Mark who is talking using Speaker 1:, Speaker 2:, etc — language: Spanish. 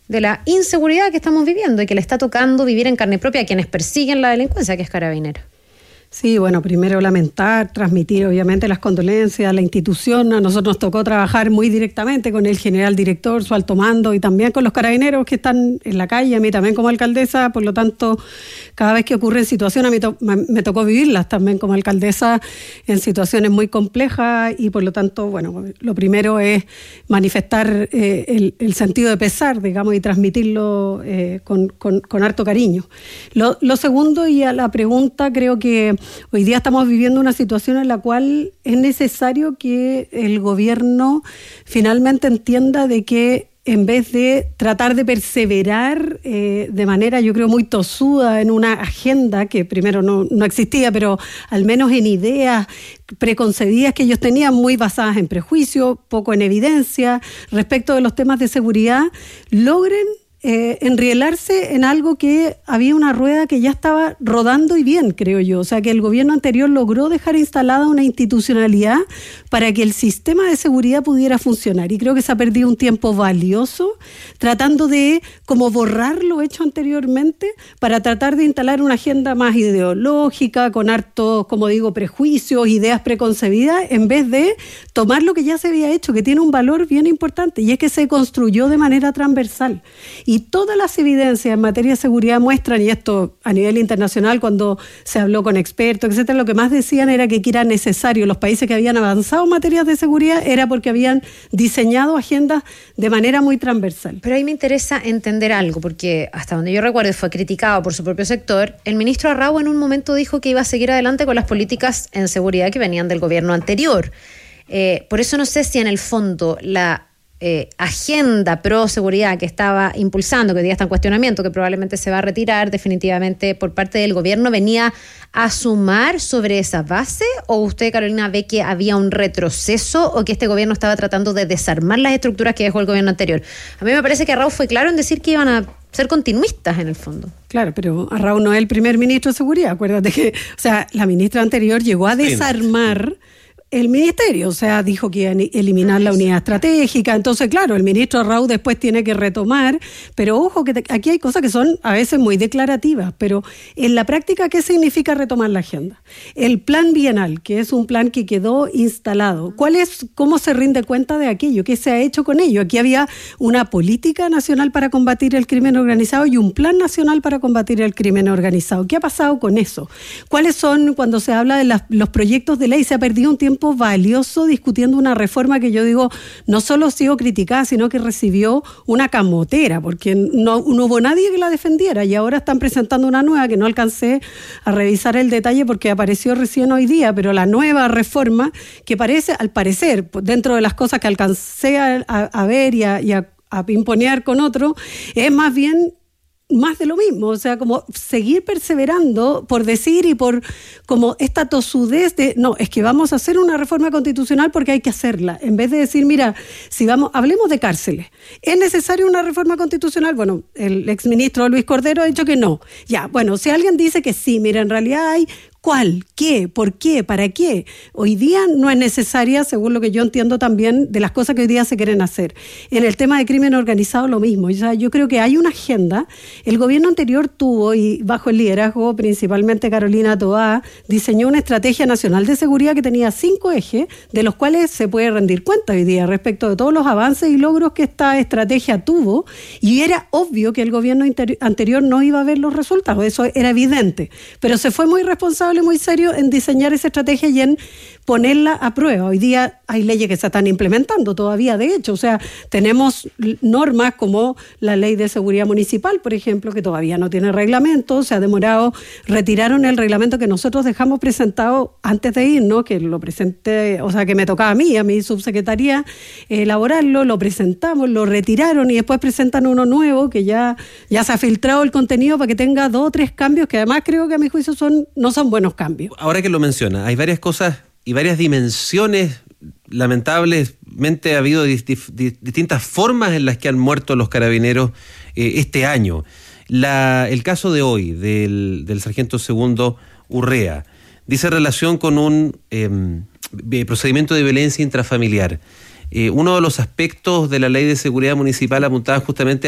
Speaker 1: de la inseguridad que estamos viviendo y que le está tocando vivir en carne propia a quienes persiguen la delincuencia, que es Carabineros.
Speaker 2: Sí, bueno, primero lamentar, transmitir obviamente las condolencias a la institución. A nosotros nos tocó trabajar muy directamente con el general director, su alto mando y también con los carabineros que están en la calle, a mí también como alcaldesa. Por lo tanto, cada vez que ocurren situaciones, a mí me tocó vivirlas también como alcaldesa en situaciones muy complejas y por lo tanto, bueno, lo primero es manifestar el sentido de pesar, digamos, y transmitirlo con harto cariño. Lo segundo, y a la pregunta, creo que hoy día estamos viviendo una situación en la cual es necesario que el gobierno finalmente entienda de que en vez de tratar de perseverar de manera, yo creo, muy tosuda en una agenda que primero no existía, pero al menos en ideas preconcebidas que ellos tenían, muy basadas en prejuicios, poco en evidencia, respecto de los temas de seguridad, logren enrielarse en algo que había una rueda que ya estaba rodando y bien, creo yo. O sea, que el gobierno anterior logró dejar instalada una institucionalidad para que el sistema de seguridad pudiera funcionar. Y creo que se ha perdido un tiempo valioso tratando de como borrar lo hecho anteriormente para tratar de instalar una agenda más ideológica, con hartos, como digo, prejuicios, ideas preconcebidas, en vez de tomar lo que ya se había hecho, que tiene un valor bien importante, y es que se construyó de manera transversal. Y todas las evidencias en materia de seguridad muestran, y esto a nivel internacional, cuando se habló con expertos, etcétera, lo que más decían era que era necesario, los países que habían avanzado en materia de seguridad era porque habían diseñado agendas de manera muy transversal.
Speaker 1: Pero ahí me interesa entender algo, porque hasta donde yo recuerdo fue criticado por su propio sector. El ministro Arrau en un momento dijo que iba a seguir adelante con las políticas en seguridad que venían del gobierno anterior. Por eso no sé si en el fondo la agenda pro seguridad que estaba impulsando, que hoy día está en cuestionamiento, que probablemente se va a retirar definitivamente por parte del gobierno, venía a sumar sobre esa base, o usted, Carolina, ve que había un retroceso o que este gobierno estaba tratando de desarmar las estructuras que dejó el gobierno anterior. A mí me parece que Arrau fue claro en decir que iban a ser continuistas en el fondo.
Speaker 2: Claro, pero Arrau no es el primer ministro de seguridad. Acuérdate que, o sea, la ministra anterior llegó a desarmar el ministerio, o sea, dijo que iba a eliminar la unidad estratégica. Entonces, claro, el ministro Arrau después tiene que retomar, pero ojo que aquí hay cosas que son a veces muy declarativas, pero en la práctica, ¿qué significa retomar la agenda? El plan bienal, que es un plan que quedó instalado, ¿cómo se rinde cuenta de aquello? ¿Qué se ha hecho con ello? Aquí había una política nacional para combatir el crimen organizado y un plan nacional para combatir el crimen organizado. ¿Qué ha pasado con eso? ¿Cuáles son, cuando se habla de los proyectos de ley, se ha perdido un tiempo valioso discutiendo una reforma que yo digo no solo ha sido criticada, sino que recibió una camotera, porque no hubo nadie que la defendiera, y ahora están presentando una nueva que no alcancé a revisar el detalle porque apareció recién hoy día, pero la nueva reforma que parece, al parecer, dentro de las cosas que alcancé a ver y a imponer con otro, es más bien más de lo mismo, o sea, como seguir perseverando por decir y por como esta tosudez de, no, es que vamos a hacer una reforma constitucional porque hay que hacerla, en vez de decir, mira, hablemos de cárceles, ¿es necesaria una reforma constitucional? Bueno, el exministro Luis Cordero ha dicho que no. Ya, bueno, si alguien dice que sí, mira, en realidad hay ¿cuál? ¿Qué? ¿Por qué? ¿Para qué? Hoy día no es necesaria, según lo que yo entiendo también, de las cosas que hoy día se quieren hacer. En el tema de crimen organizado, lo mismo. O sea, yo creo que hay una agenda. El gobierno anterior tuvo, y bajo el liderazgo principalmente Carolina Toá, diseñó una estrategia nacional de seguridad que tenía 5 ejes, de los cuales se puede rendir cuenta hoy día respecto de todos los avances y logros que esta estrategia tuvo, y era obvio que el gobierno anterior no iba a ver los resultados, eso era evidente, pero se fue muy responsable, muy serio en diseñar esa estrategia y en ponerla a prueba. Hoy día hay leyes que se están implementando todavía, de hecho, o sea, tenemos normas como la Ley de Seguridad Municipal, por ejemplo, que todavía no tiene reglamento, se ha demorado, retiraron el reglamento que nosotros dejamos presentado antes de ir, ¿no? Que lo presenté, o sea, que me tocaba a mi subsecretaría elaborarlo, lo presentamos, lo retiraron y después presentan uno nuevo que ya se ha filtrado el contenido para que tenga 2 o 3 cambios que además creo que a mi juicio no son buenos cambios.
Speaker 3: Ahora que lo menciona, hay varias cosas y varias dimensiones. Lamentablemente ha habido distintas formas en las que han muerto los carabineros este año. El caso de hoy del sargento segundo Urrea dice relación con un procedimiento de violencia intrafamiliar. Uno de los aspectos de la Ley de Seguridad Municipal apuntaba justamente